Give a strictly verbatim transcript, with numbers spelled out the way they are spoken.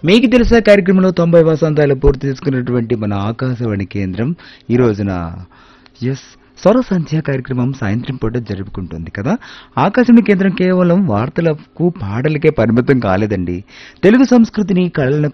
మీకు తెలుసా కార్యక్రమంలో తొంభై వసంతాలు పూర్తి చేసుకున్నటువంటి మన ఆకాశవాణి కేంద్రం ఈ రోజున ఎస్ స్వర సంధ్య కార్యక్రమం సాయంత్రం పూట జరుపుకుంటుంది కదా. ఆకాశవాణి కేంద్రం కేవలం వార్తలకు పాటలకే పరిమితం కాలేదండి. తెలుగు సంస్కృతిని కళలను